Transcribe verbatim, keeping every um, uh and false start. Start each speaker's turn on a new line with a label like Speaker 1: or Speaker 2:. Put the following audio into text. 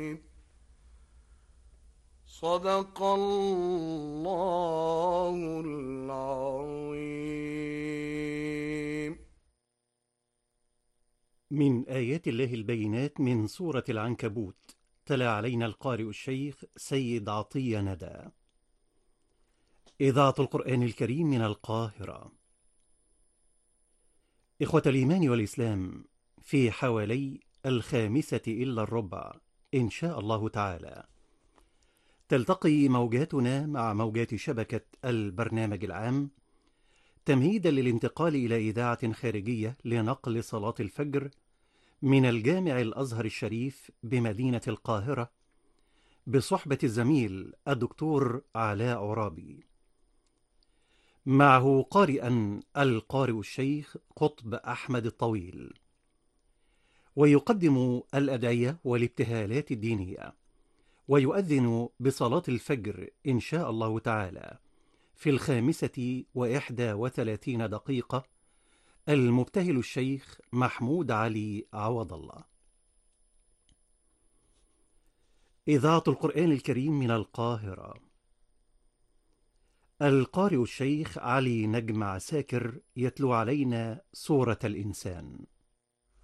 Speaker 1: صدق الله العظيم.
Speaker 2: من آيات الله البينات من سورة العنكبوت. تلا علينا القارئ الشيخ سيد عطية ندى. إذاعة القرآن الكريم من القاهرة. إخوة الإيمان والإسلام، في حوالي الخامسة إلا الربع إن شاء الله تعالى تلتقي موجاتنا مع موجات شبكة البرنامج العام، تمهيدا للانتقال إلى إذاعة خارجية لنقل صلاة الفجر من الجامع الأزهر الشريف بمدينة القاهرة، بصحبة الزميل الدكتور علاء عرابي، معه قارئا القارئ الشيخ قطب أحمد الطويل، ويقدم الأدعية والابتهالات الدينية، ويؤذن بصلاة الفجر إن شاء الله تعالى في الخامسة وإحدى وثلاثين دقيقة المبتهل الشيخ محمود علي عوض الله. إذاعة القرآن الكريم من القاهرة. القارئ الشيخ علي نجم عساكر يتلو علينا سورة الإنسان.